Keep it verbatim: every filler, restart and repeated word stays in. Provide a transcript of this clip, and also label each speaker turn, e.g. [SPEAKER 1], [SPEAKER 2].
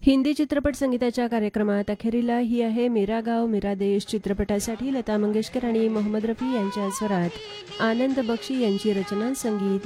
[SPEAKER 1] हिंदी चित्रपट संगीताच्या कार्यक्रमात अखेरीला ही आहे मेरा गाव मेरा देश चित्रपटासाठी लता मंगेशकर आणि मोहम्मद रफी यांच्या स्वरात आनंद बक्षी यांची रचना, संगीत